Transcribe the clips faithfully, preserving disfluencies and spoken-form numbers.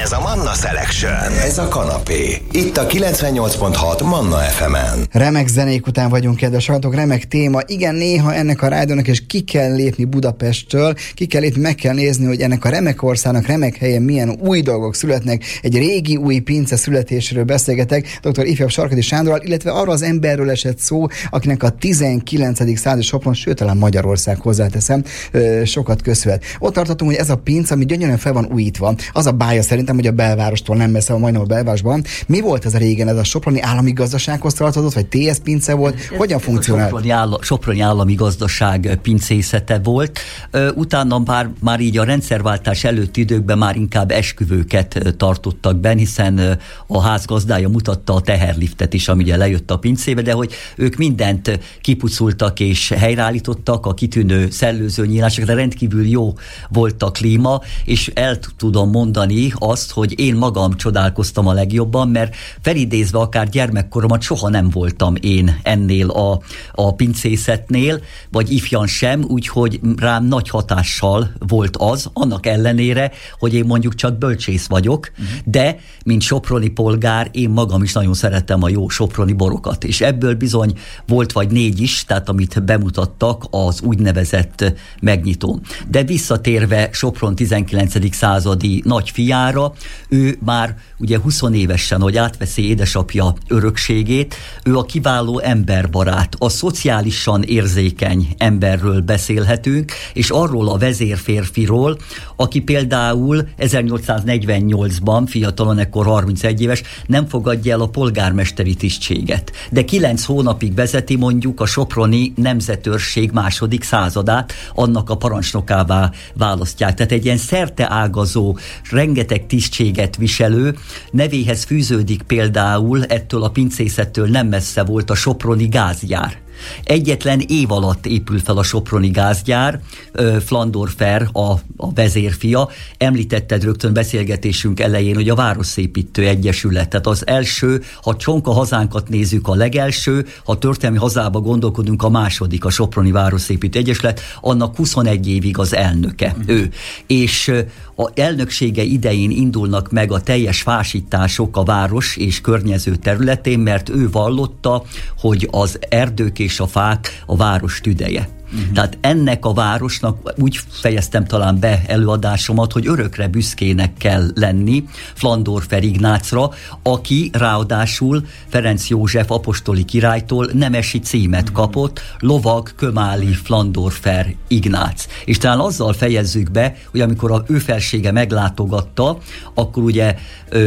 Ez a Manna Selection. Ez a kanapé. Itt a kilencvennyolc pont hat Manna ef emen. Remek zenék után vagyunk, kedves hallgatók, remek téma. Igen, néha ennek a rádiónak és ki kell lépni Budapesttől, ki kell lépni, meg kell nézni, hogy ennek a remek országnak, remek helyen milyen új dolgok születnek. Egy régi új pince születéséről beszélgetek dr. Ifjabb Sarkadi Sándorral, illetve arról az emberről esett szó, akinek a tizenkilencedik századi Sopron, sőt, talán Magyarország, hozzáteszem, sokat köszönhet. Ott tartottunk, hogy ez a pince, ami gyönyörűen fel van újítva. Az a bája szerintem, hogy a belvárostól nem messze, majdnem a belvárosban. Mi volt ez a régen? Ez a Soproni Állami Gazdasághoz tartozott, vagy té es pince volt? Hogyan funkcionált? Soproni, áll- Soproni Állami Gazdaság pincészete volt. Utána már, már így a rendszerváltás előtti időkben már inkább esküvőket tartottak benn, hiszen a házgazdája mutatta a teherliftet is, ami ugye lejött a pincébe, de hogy ők mindent kipucoltak és helyreállítottak, a kitűnő szellőző nyílások, de rendkívül jó volt a klíma, és el tudom mondani azt, hogy én magam csodálkoztam a legjobban, mert felidézve akár gyermekkoromat soha nem voltam én ennél a, a pincészetnél, vagy ifjan sem, úgyhogy rám nagy hatással volt az, annak ellenére, hogy én mondjuk csak bölcsész vagyok, uh-huh. de mint soproni polgár, én magam is nagyon szerettem a jó soproni borokat, és ebből bizony volt vagy négy is, tehát amit bemutattak az úgynevezett megnyitó. De visszatérve Sopron tizenkilencedik századi nagyfiára, ő már ugye húsz évesen, hogy átveszi édesapja örökségét, ő a kiváló emberbarát, a szociálisan érzékeny emberről beszélhetünk, és arról a vezérférfiról, aki például ezernyolcszáznegyvennyolcban, fiatalon, ekkor harmincegy éves, nem fogadja el a polgármesteri tisztséget. De kilenc hónapig vezeti mondjuk a soproni nemzetőrség második századát, annak a parancsnokává választják. Tehát egy ilyen szerteágazó, rengeteg tisztséget viselő, nevéhez fűződik például, ettől a pincészettől nem messze volt a soproni gázgyár. Egyetlen év alatt épül fel a soproni gázgyár, Flandorfer a, a vezérfia. Említetted rögtön beszélgetésünk elején, hogy a Városszépítő Egyesület, tehát az első, ha csonka hazánkat nézzük, a legelső, ha történelmi hazába gondolkodunk, a második, a Soproni Városszépítő Egyesület, annak huszonegy évig az elnöke, mm. ő. És a elnöksége idején indulnak meg a teljes fásítások a város és környező területén, mert ő vallotta, hogy az erdők és a fák a város tüdeje. Uh-huh. Tehát ennek a városnak úgy fejeztem talán be előadásomat, hogy örökre büszkének kell lenni Flandorfer Ignácra, aki ráadásul Ferenc József apostoli királytól nemesi címet uh-huh. kapott, lovag Kömáli Flandorfer Ignác. És talán azzal fejezzük be, hogy amikor a ő felsége meglátogatta, akkor ugye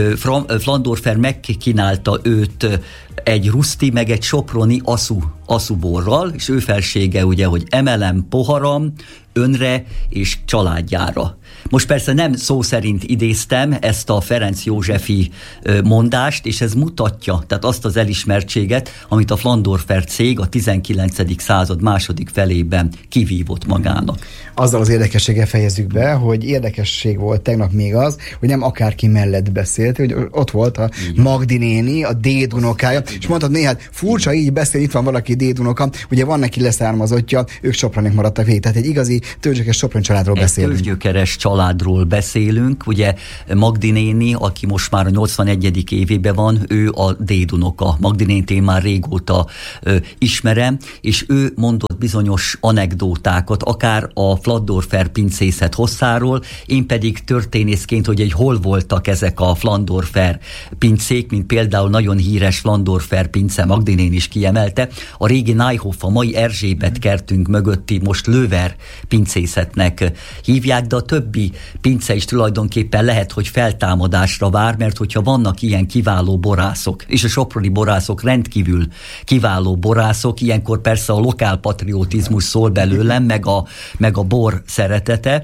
Flandorfer megkínálta őt egy ruszti, meg egy soproni aszú, aszúborral, és ő felsége ugye, hogy emelem poharam önre és családjára. Most persze nem szó szerint idéztem ezt a Ferenc Józsefi mondást, és ez mutatja, tehát azt az elismertséget, amit a Flandorfer cég a tizenkilencedik század második felében kivívott magának. Azzal az érdekességgel fejezzük be, hogy érdekesség volt tegnap még az, hogy nem akárki mellett beszélt, hogy ott volt a Magdi néni, a dédunokája, és mondtad néha, furcsa így beszél, itt van valaki dédunoka, ugye van neki leszármazottja, ők sopronik maradtak végig, tehát egy igazi tőzsgyökeres soproni családról egy beszélünk. Tőzsgyökeres családról beszélünk, ugye Magdi néni, aki most már a nyolcvanegyedik évében van, ő a dédunoka. Magdi nénit én már régóta ö, ismerem, és ő mondott bizonyos anekdótákat, akár a Flandorfer pincészet hosszáról, én pedig történészként, hogy egy hol voltak ezek a Flandorfer pincék, mint például nagyon híres Flandorfer pince, Magdi néni is kiemelte, a régi Nijhoff, a mai Erzsébet kertünk mögötti, most Löwer pincészetnek hívják, de a többi pince is tulajdonképpen lehet, hogy feltámadásra vár, mert hogyha vannak ilyen kiváló borászok, és a soproni borászok rendkívül kiváló borászok, ilyenkor persze a lokálpatriotizmus szól belőlem, meg a, meg a bor szeretete,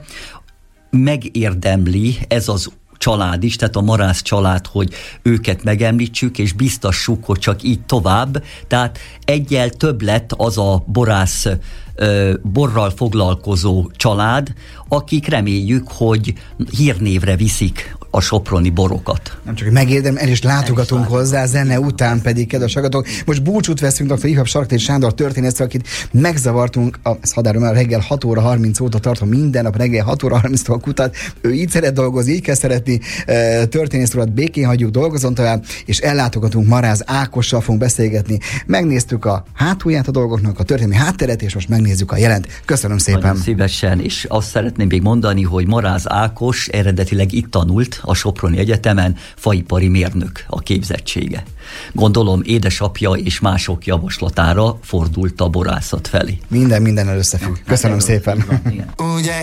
megérdemli ez az család is, tehát a Marász család, hogy őket megemlítsük, és biztassuk, hogy csak így tovább. Tehát egyel több lett az a borász borral foglalkozó család, akik reméljük, hogy hírnévre viszik a soproni borokat. Nem csak megérdem, el is látogatunk el is hozzá, zene után pedig, kedves hallgatók. Most búcsút veszünk dr. Ifjabb Sarktai Sándor történésztől, akit megzavartunk, a, ezt hadárom el, reggel hat óra harminc óta tartom, minden nap reggel hat óra harminctól kutat. Ő így szeret dolgozni, így kell szeretni. Történész urat békén hagyjuk, dolgozon tovább, és ellátogatunk Maráz Ákossal, fogunk beszélgetni. Megnéztük a hátulját a dolgoknak, a történelmi hátteret, és most megnézzük a jelent. Köszönöm szépen. Nagyon szívesen, és azt szeretném még mondani, hogy Maráz Ákos eredetileg itt tanult a Soproni Egyetemen, faipari mérnök a képzettsége. Gondolom édesapja és mások javaslatára fordult a borászat felé. Minden mindennel összefügg. Köszönöm szépen. Igen.